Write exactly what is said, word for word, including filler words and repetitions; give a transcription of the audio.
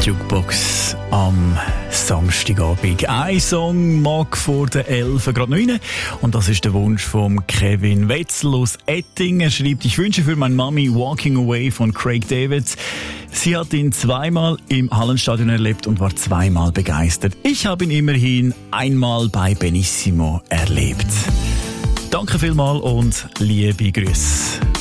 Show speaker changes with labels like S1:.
S1: Jukebox am Samstagabend. Ein Song mag vor der elf gerade noch rein. Und das ist der Wunsch von Kevin Wetzel aus Etting. Er schreibt, ich wünsche für meine Mami Walking Away von Craig David. Sie hat ihn zweimal im Hallenstadion erlebt und war zweimal begeistert. Ich habe ihn immerhin einmal bei Benissimo erlebt. Danke vielmals und liebe Grüße.